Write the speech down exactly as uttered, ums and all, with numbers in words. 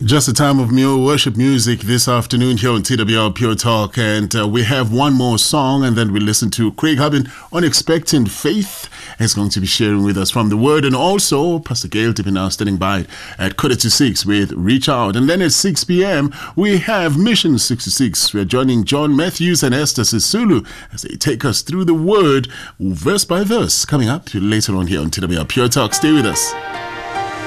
Just a time of meal worship music this afternoon here on T W R Pure Talk, and uh, we have one more song, and then we listen to Craig Hubin on Expectant Faith. He's going to be sharing with us from the Word, and also Pastor Gail Tippin now standing by at quarter to six with Reach Out, and then at six p.m. we have Mission sixty-six. We're joining John Matthews and Esther Sisulu as they take us through the Word, verse by verse, coming up later on here on T W R Pure Talk. Stay with us.